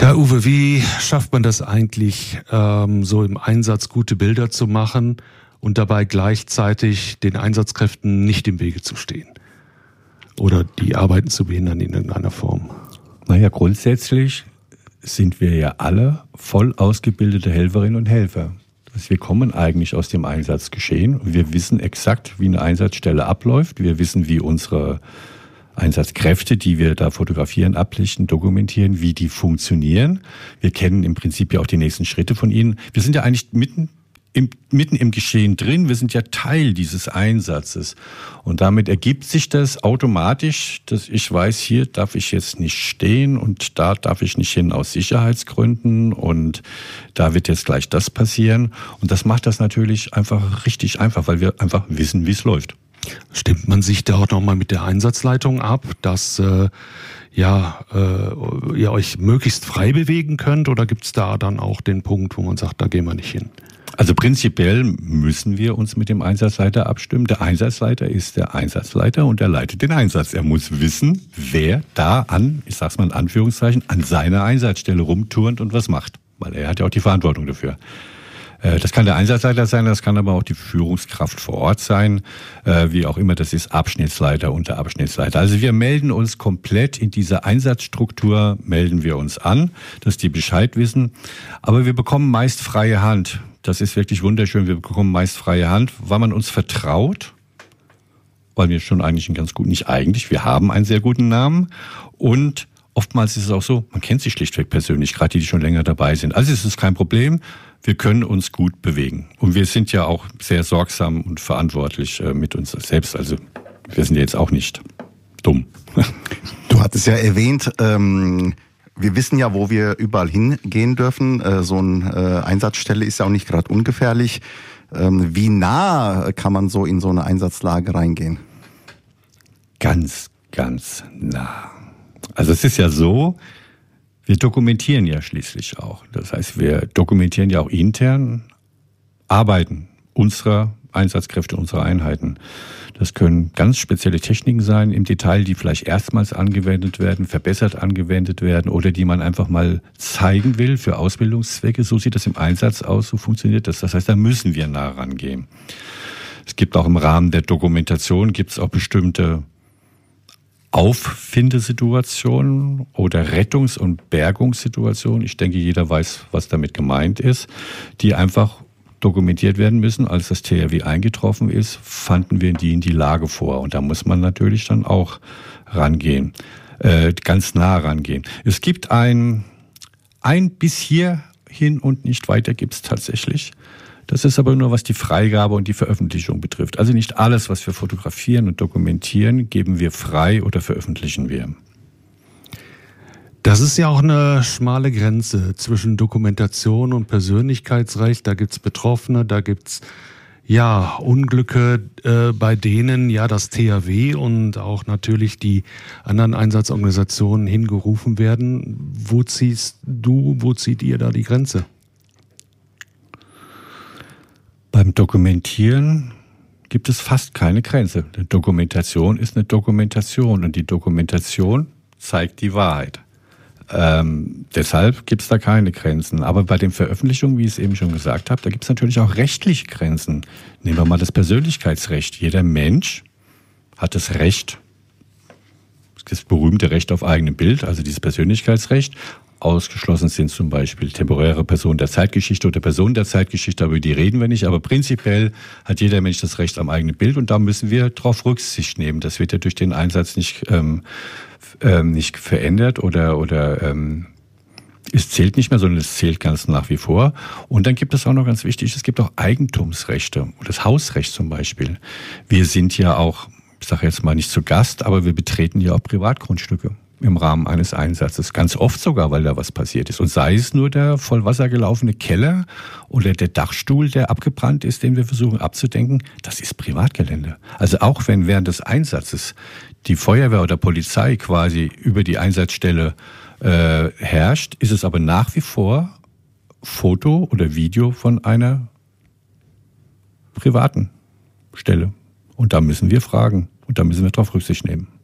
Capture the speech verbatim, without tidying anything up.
Ja, Uwe, wie schafft man das eigentlich, ähm, so im Einsatz gute Bilder zu machen und dabei gleichzeitig den Einsatzkräften nicht im Wege zu stehen? Oder die Arbeiten zu behindern in irgendeiner Form? Naja, grundsätzlich sind wir ja alle voll ausgebildete Helferinnen und Helfer. Also wir kommen eigentlich aus dem Einsatzgeschehen und wir wissen exakt, wie eine Einsatzstelle abläuft. Wir wissen, wie unsere Einsatzkräfte, die wir da fotografieren, ablichten, dokumentieren, wie die funktionieren. Wir kennen im Prinzip ja auch die nächsten Schritte von ihnen. Wir sind ja eigentlich mitten im, mitten im Geschehen drin. Wir sind ja Teil dieses Einsatzes. Und damit ergibt sich das automatisch, dass ich weiß, hier darf ich jetzt nicht stehen und da darf ich nicht hin aus Sicherheitsgründen und da wird jetzt gleich das passieren. Und das macht das natürlich einfach richtig einfach, weil wir einfach wissen, wie es läuft. Stimmt man sich da auch nochmal mit der Einsatzleitung ab, dass äh, ja, äh, ihr euch möglichst frei bewegen könnt, oder gibt es da dann auch den Punkt, wo man sagt, da gehen wir nicht hin? Also prinzipiell müssen wir uns mit dem Einsatzleiter abstimmen. Der Einsatzleiter ist der Einsatzleiter und er leitet den Einsatz. Er muss wissen, wer da an, ich sag's mal in Anführungszeichen, an seiner Einsatzstelle rumturnt und was macht. Weil er hat ja auch die Verantwortung dafür. Das kann der Einsatzleiter sein, das kann aber auch die Führungskraft vor Ort sein, wie auch immer das ist, Abschnittsleiter, Unterabschnittsleiter. Also wir melden uns komplett in dieser Einsatzstruktur, melden wir uns an, dass die Bescheid wissen. Aber wir bekommen meist freie Hand. Das ist wirklich wunderschön, wir bekommen meist freie Hand, weil man uns vertraut, weil wir schon eigentlich einen ganz guten, nicht eigentlich, wir haben einen sehr guten Namen und oftmals ist es auch so, man kennt sich schlichtweg persönlich, gerade die, die schon länger dabei sind. Also es ist kein Problem. Wir können uns gut bewegen. Und wir sind ja auch sehr sorgsam und verantwortlich mit uns selbst. Also wir sind ja jetzt auch nicht dumm. Du hattest ja erwähnt, ähm, wir wissen ja, wo wir überall hingehen dürfen. Äh, so eine äh, Einsatzstelle ist ja auch nicht gerade ungefährlich. Ähm, wie nah kann man so in so eine Einsatzlage reingehen? Ganz, ganz nah. Also es ist ja so, wir dokumentieren ja schließlich auch. Das heißt, wir dokumentieren ja auch intern Arbeiten unserer Einsatzkräfte, unserer Einheiten. Das können ganz spezielle Techniken sein im Detail, die vielleicht erstmals angewendet werden, verbessert angewendet werden oder die man einfach mal zeigen will für Ausbildungszwecke. So sieht das im Einsatz aus, so funktioniert das. Das heißt, da müssen wir nah rangehen. Es gibt auch im Rahmen der Dokumentation, gibt es auch bestimmte Auffindesituationen oder Rettungs- und Bergungssituationen, ich denke, jeder weiß, was damit gemeint ist, die einfach dokumentiert werden müssen. Als das T R W eingetroffen ist, fanden wir die in die Lage vor. Und da muss man natürlich dann auch rangehen, äh, ganz nah rangehen. Es gibt ein, ein bis hierhin und nicht weiter gibt es tatsächlich. Das ist aber nur, was die Freigabe und die Veröffentlichung betrifft. Also nicht alles, was wir fotografieren und dokumentieren, geben wir frei oder veröffentlichen wir. Das ist ja auch eine schmale Grenze zwischen Dokumentation und Persönlichkeitsrecht. Da gibt's Betroffene, da gibt's ja Unglücke, äh, bei denen ja das T H W und auch natürlich die anderen Einsatzorganisationen hingerufen werden. Wo ziehst du, wo zieht ihr da die Grenze? Beim Dokumentieren gibt es fast keine Grenze. Eine Dokumentation ist eine Dokumentation und die Dokumentation zeigt die Wahrheit. Ähm, deshalb gibt es da keine Grenzen. Aber bei den Veröffentlichungen, wie ich es eben schon gesagt habe, da gibt es natürlich auch rechtliche Grenzen. Nehmen wir mal das Persönlichkeitsrecht. Jeder Mensch hat das Recht, das berühmte Recht auf eigenes Bild, also dieses Persönlichkeitsrecht. Ausgeschlossen sind zum Beispiel temporäre Personen der Zeitgeschichte oder Personen der Zeitgeschichte, über die reden wir nicht. Aber prinzipiell hat jeder Mensch das Recht am eigenen Bild und da müssen wir darauf Rücksicht nehmen. Das wird ja durch den Einsatz nicht, ähm, ähm, nicht verändert oder, oder ähm, es zählt nicht mehr, sondern es zählt ganz nach wie vor. Und dann gibt es auch noch ganz wichtig, es gibt auch Eigentumsrechte und das Hausrecht zum Beispiel. Wir sind ja auch, ich sage jetzt mal nicht zu Gast, aber wir betreten ja auch Privatgrundstücke im Rahmen eines Einsatzes. Ganz oft sogar, weil da was passiert ist. Und sei es nur der voll Wasser gelaufene Keller oder der Dachstuhl, der abgebrannt ist, den wir versuchen abzudenken, das ist Privatgelände. Also auch wenn während des Einsatzes die Feuerwehr oder Polizei quasi über die Einsatzstelle äh, herrscht, ist es aber nach wie vor Foto oder Video von einer privaten Stelle. Und da müssen wir fragen und da müssen wir drauf Rücksicht nehmen.